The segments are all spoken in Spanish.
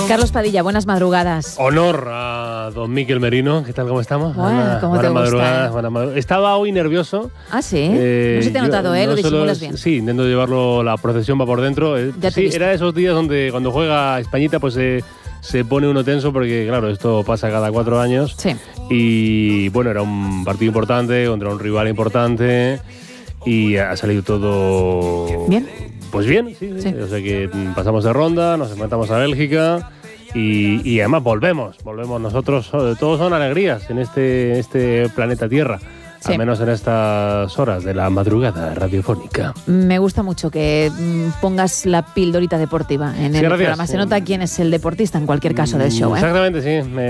Carlos Padilla, buenas madrugadas. Honor a don Miquel Merino. ¿Qué tal, cómo estamos? Bueno, ¿cómo te gusta? Buenas madrugadas. Estaba hoy nervioso. ¿Ah, sí? No se te ha notado, no lo disimulas bien. Sí, intento llevarlo, la procesión va por dentro. Sí, era de esos días donde cuando juega Españita pues se pone uno tenso porque, claro, esto pasa cada 4 años. Sí. Y, bueno, era un partido importante contra un rival importante y ha salido todo... ¿Bien? Pues bien, sí. O sea que pasamos de ronda, nos enfrentamos a Bélgica y además volvemos nosotros. Todos son alegrías en este planeta Tierra. Sí. Al menos en estas horas de la madrugada radiofónica. Me gusta mucho que pongas la pildorita deportiva en el programa. Se nota quién es el deportista en cualquier caso del show, ¿eh? Exactamente,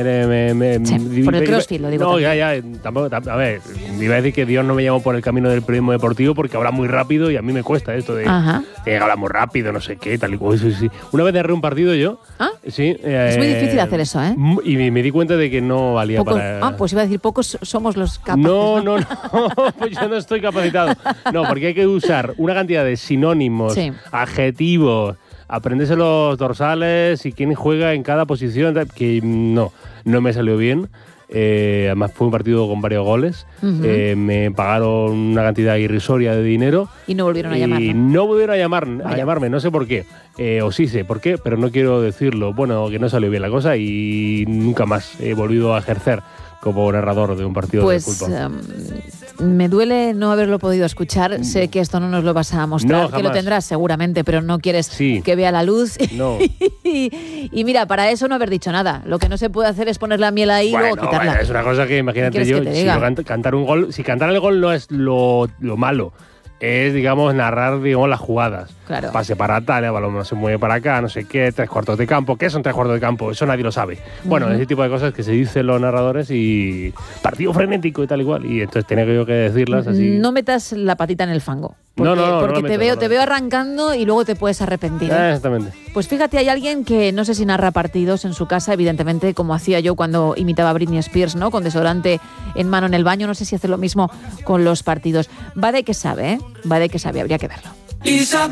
sí. Por el CrossFit lo digo. No, tampoco, a ver, iba a decir que Dios no me llamó por el camino del periodismo deportivo porque habla muy rápido y a mí me cuesta esto de hablar muy rápido, no sé qué, tal y cual. Sí. Una vez narré un partido yo. ¿Ah? Sí. Es muy difícil hacer eso, ¿eh? Y me di cuenta de que no valía para... pues iba a decir, pocos somos los capaces. No, pues yo no estoy capacitado. No, porque hay que usar una cantidad de sinónimos, adjetivos, aprenderse los dorsales y quién juega en cada posición, que no me salió bien. Además fue un partido con varios goles. Me pagaron una cantidad irrisoria de dinero. Y no volvieron a llamarme. No volvieron a llamarme, no sé por qué. O sí sé por qué, pero no quiero decirlo. Bueno, que no salió bien la cosa y nunca más he volvido a ejercer como narrador de un partido de fútbol. Me duele no haberlo podido escuchar. Sé que esto no nos lo vas a mostrar, que lo tendrás seguramente, pero no quieres que vea la luz. No. y mira, para eso no haber dicho nada. Lo que no se puede hacer es poner la miel ahí y luego quitarla. Es una cosa que, imagínate yo, cantar un gol, si cantar el gol no es lo malo, es, digamos, narrar, digamos, las jugadas. Claro. Pase para tal, el balón no se mueve para acá, no sé qué, 3/4 de campo. ¿Qué son 3/4 de campo? Eso nadie lo sabe. Bueno, ese tipo de cosas que se dicen los narradores y partido frenético y tal igual. Y entonces tenía yo que decirlas así. No metas la patita en el fango. Porque te veo arrancando y luego te puedes arrepentir. Exactamente. Pues fíjate, hay alguien que no sé si narra partidos en su casa, evidentemente, como hacía yo cuando imitaba a Britney Spears, ¿no? Con desodorante en mano en el baño. No sé si hace lo mismo con los partidos. Va de que sabe, habría que verlo.